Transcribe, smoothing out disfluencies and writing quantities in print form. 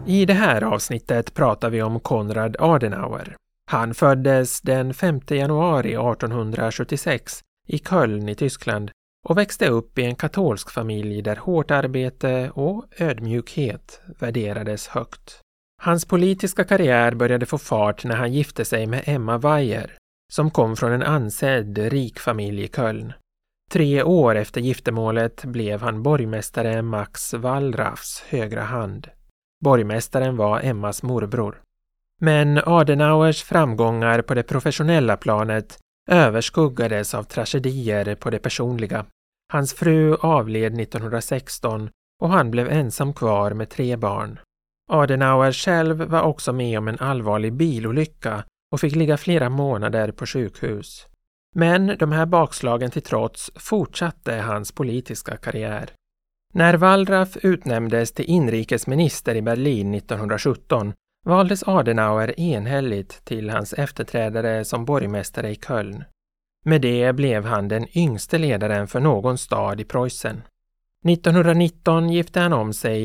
I det här avsnittet pratar vi om Konrad Adenauer. Han föddes den 5 januari 1876 i Köln i Tyskland och växte upp i en katolsk familj där hårt arbete och ödmjukhet värderades högt. Hans politiska karriär började få fart när han gifte sig med Emma Weier, som kom från en ansedd rik familj i Köln. 3 år efter giftermålet blev han borgmästare Max Wallraffs högra hand. Borgmästaren var Emmas morbror. Men Adenauers framgångar på det professionella planet överskuggades av tragedier på det personliga. Hans fru avled 1916 och han blev ensam kvar med 3 barn. Adenauer själv var också med om en allvarlig bilolycka och fick ligga flera månader på sjukhus. Men de här bakslagen till trots fortsatte hans politiska karriär. När Wallraff utnämndes till inrikesminister i Berlin 1917 valdes Adenauer enhälligt till hans efterträdare som borgmästare i Köln. Med det blev han den yngste ledaren för någon stad i Preussen. 1919 gifte han om sig